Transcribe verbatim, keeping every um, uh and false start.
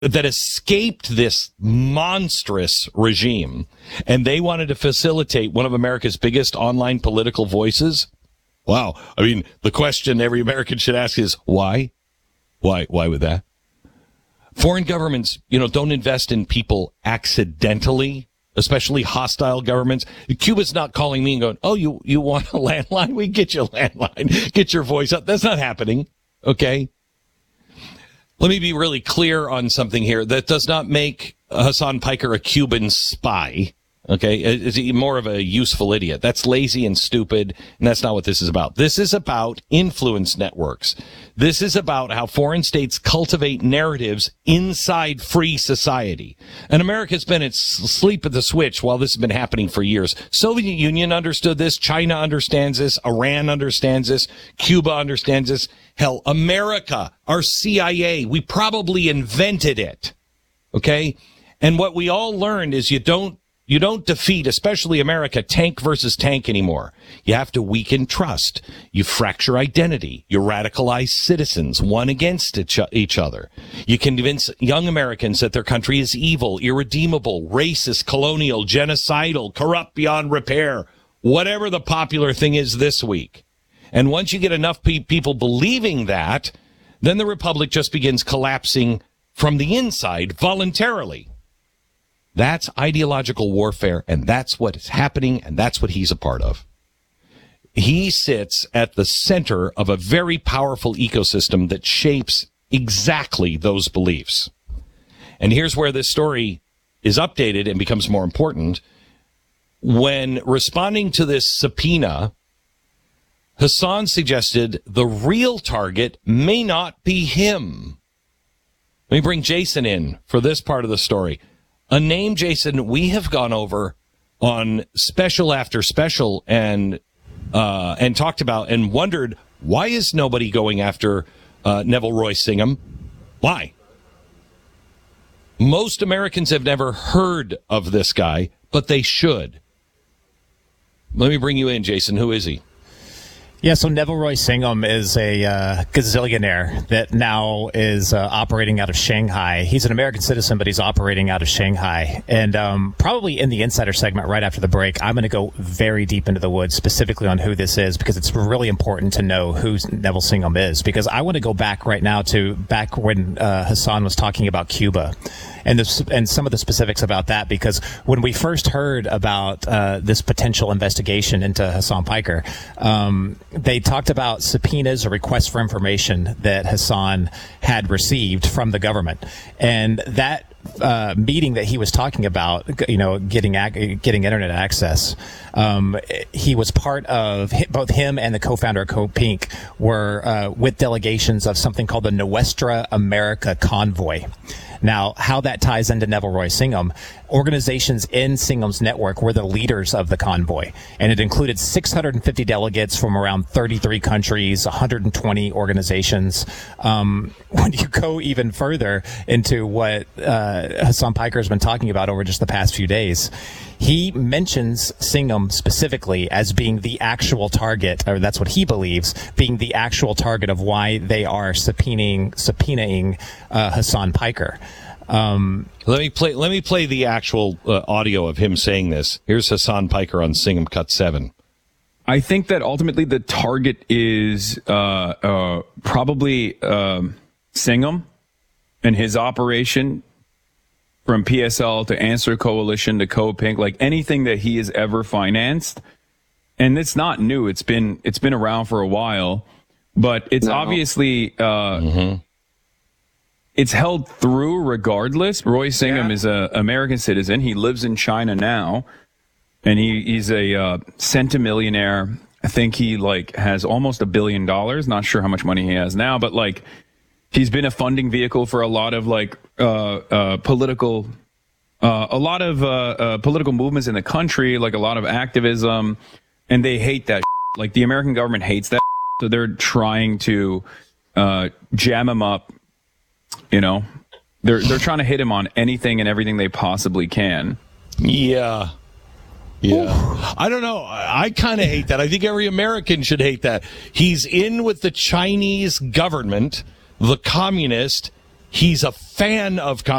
that escaped this monstrous regime, and they wanted to facilitate one of America's biggest online political voices. Wow. I mean, the question every American should ask is, why? Why? Why would that? Foreign governments, you know, don't invest in people accidentally, especially hostile governments. Cuba's not calling me and going, oh, you, you want a landline? We get you a landline. Get your voice up. That's not happening. Okay. Let me be really clear on something here. That does not make Hasan Piker a Cuban spy. Okay. Is he more of a useful idiot? That's lazy and stupid. And that's not what this is about. This is about influence networks. This is about how foreign states cultivate narratives inside free society. And America's been asleep at the switch while this has been happening for years. Soviet Union understood this. China understands this. Iran understands this. Cuba understands this. Hell, America, our C I A, we probably invented it. Okay. And what we all learned is you don't You don't defeat, especially America, tank versus tank anymore. You have to weaken trust. You fracture identity. You radicalize citizens, one against each other. You convince young Americans that their country is evil, irredeemable, racist, colonial, genocidal, corrupt beyond repair, whatever the popular thing is this week. And once you get enough pe- people believing that, then the republic just begins collapsing from the inside voluntarily. That's ideological warfare, and that's what is happening, and that's what he's a part of. He sits at the center of a very powerful ecosystem that shapes exactly those beliefs. And here's where this story is updated and becomes more important. When responding to this subpoena, Hasan suggested the real target may not be him. Let me bring Jason in for this part of the story. A name, Jason, we have gone over on special after special and uh, and talked about and wondered, why is nobody going after uh, Neville Royce Singham? Why? Most Americans have never heard of this guy, but they should. Let me bring you in, Jason. Who is he? Yeah, so Neville Royce Singham is a uh, gazillionaire that now is uh, operating out of Shanghai. He's an American citizen, but he's operating out of Shanghai. And um, probably in the Insider segment right after the break, I'm going to go very deep into the woods specifically on who this is, because it's really important to know who Neville Singham is. Because I want to go back right now to back when uh, Hasan was talking about Cuba. And the, and some of the specifics about that, because when we first heard about uh, this potential investigation into Hasan Piker, um, they talked about subpoenas or requests for information that Hasan had received from the government. And that uh, meeting that he was talking about, you know, getting ac- getting internet access, um, he was part of, both him and the co-founder of CodePink were uh, with delegations of something called the Nuestra America Convoy. Now, how that ties into Neville Royce Singham, organizations in Singham's network were the leaders of the convoy, and it included six hundred fifty delegates from around thirty-three countries, one hundred twenty organizations. Um, when you go even further into what uh, Hasan Piker has been talking about over just the past few days, he mentions Singham specifically as being the actual target, or that's what he believes, being the actual target of why they are subpoenaing, subpoenaing uh, Hasan Piker. Um, let me play. Let me play the actual uh, audio of him saying this. Here's Hasan Piker on Singham Cut Seven. I think that ultimately the target is uh, uh, probably um, Singham and his operation. From P S L to Answer Coalition to CodePink, like anything that he has ever financed. And it's not new. It's been it's been around for a while, but it's no. obviously uh, mm-hmm. it's held through regardless. Royce Singham yeah. is an American citizen. He lives in China now, and he, he's a uh, centimillionaire. I think he like has almost a billion dollars. Not sure how much money he has now, but like he's been a funding vehicle for a lot of like uh, uh, political, uh, a lot of uh, uh, political movements in the country, like a lot of activism, and they hate that. Like the American government hates that, so they're trying to uh, jam him up. You know, they're they're trying to hit him on anything and everything they possibly can. Yeah. Yeah. Ooh. I don't know. I, I kind of hate that. I think every American should hate that. He's in with the Chinese government, the communist, He's a fan of